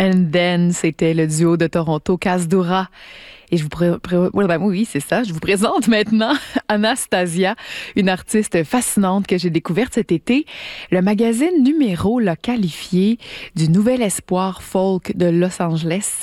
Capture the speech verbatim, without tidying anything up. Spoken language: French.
And Then, c'était le duo de Toronto, Kasdura. Et je vous pré- pré- ouais, ben oui, c'est ça. Je vous présente maintenant Anastasia, une artiste fascinante que j'ai découverte cet été. Le magazine Numéro l'a qualifiée du nouvel espoir folk de Los Angeles.